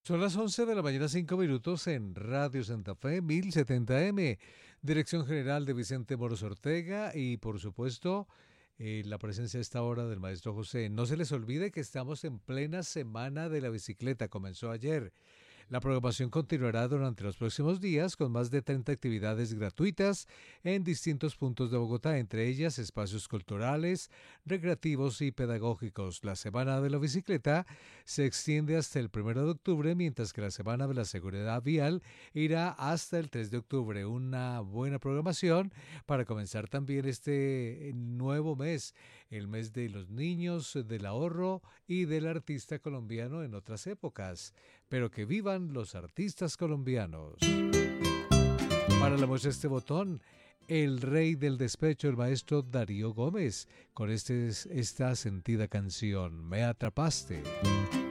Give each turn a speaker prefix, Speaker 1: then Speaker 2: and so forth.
Speaker 1: Son las 11 de la mañana, 5 minutos en Radio Santa Fe, 1070M, Dirección General de Vicente Moros Ortega y, por supuesto, la presencia a esta hora del maestro José. No se les olvide que estamos en plena Semana de la Bicicleta, comenzó ayer. La programación continuará durante los próximos días con más de 30 actividades gratuitas en distintos puntos de Bogotá, entre ellas espacios culturales, recreativos y pedagógicos. La Semana de la Bicicleta se extiende hasta el 1 de octubre, mientras que la Semana de la Seguridad Vial irá hasta el 3 de octubre. Una buena programación para comenzar también este nuevo mes, el mes de los niños, del ahorro y del artista colombiano en otras épocas, pero que vivan los artistas colombianos. Para la muestra este botón, el rey del despecho, el maestro Darío Gómez, con esta sentida canción, Me atrapaste.